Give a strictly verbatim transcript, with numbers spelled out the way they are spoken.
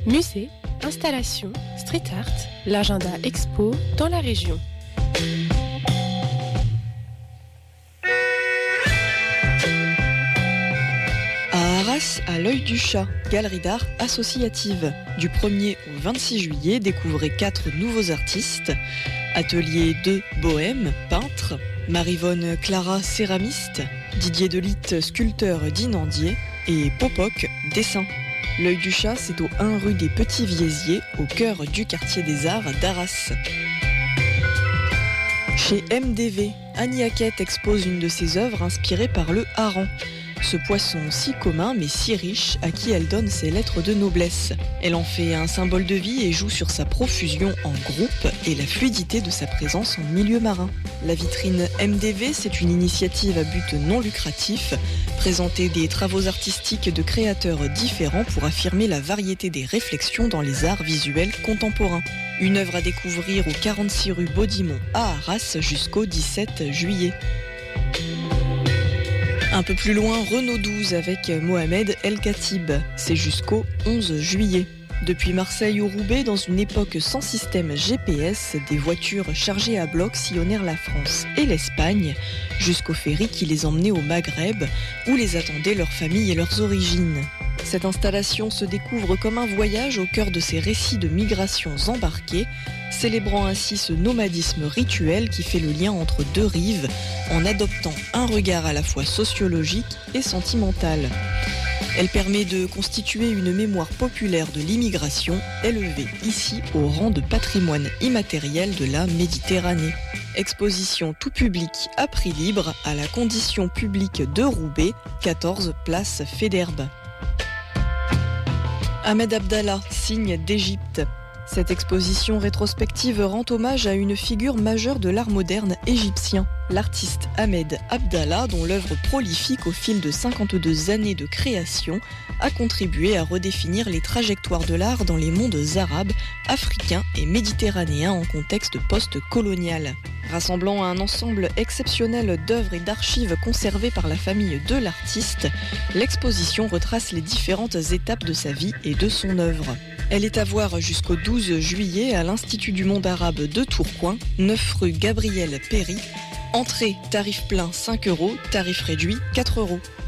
Musée, installation, street art, l'agenda expo dans la région. À Arras, à l'œil du chat, galerie d'art associative. Du premier au vingt-six juillet, découvrez quatre nouveaux artistes. Atelier deux, Bohème, peintre. Marivonne Clara, céramiste. Didier Delitte, sculpteur d'Inandier. Et Popoc, dessin. L'œil du chat, c'est au un rue des Petits Viesiers, au cœur du quartier des Arts d'Arras. Chez M D V, Annie Hackett expose une de ses œuvres inspirée par le hareng. Ce poisson si commun mais si riche à qui elle donne ses lettres de noblesse. Elle en fait un symbole de vie et joue sur sa profusion en groupe et la fluidité de sa présence en milieu marin. La vitrine M D V, c'est une initiative à but non lucratif, présenter des travaux artistiques de créateurs différents pour affirmer la variété des réflexions dans les arts visuels contemporains. Une œuvre à découvrir au quarante-six rue Baudimont à Arras jusqu'au dix-sept juillet. Un peu plus loin, Renault douze avec Mohamed El Khatib. C'est jusqu'au onze juillet. Depuis Marseille ou Roubaix, dans une époque sans système G P S, des voitures chargées à bloc sillonnèrent la France et l'Espagne, jusqu'au ferry qui les emmenait au Maghreb, où les attendaient leurs familles et leurs origines. Cette installation se découvre comme un voyage au cœur de ces récits de migrations embarquées, célébrant ainsi ce nomadisme rituel qui fait le lien entre deux rives, en adoptant un regard à la fois sociologique et sentimental. Elle permet de constituer une mémoire populaire de l'immigration, élevée ici au rang de patrimoine immatériel de la Méditerranée. Exposition tout public à prix libre à la condition publique de Roubaix, quatorze place Faidherbe. Ahmed Abdallah, signe d'Égypte. Cette exposition rétrospective rend hommage à une figure majeure de l'art moderne égyptien, l'artiste Ahmed Abdallah, dont l'œuvre prolifique au fil de cinquante-deux années de création a contribué à redéfinir les trajectoires de l'art dans les mondes arabes, africains et méditerranéens en contexte post-colonial. Rassemblant un ensemble exceptionnel d'œuvres et d'archives conservées par la famille de l'artiste, l'exposition retrace les différentes étapes de sa vie et de son œuvre. Elle est à voir jusqu'au douze juillet à l'Institut du monde arabe de Tourcoing, neuf rue Gabriel Péry. Entrée, tarif plein cinq euros, tarif réduit quatre euros.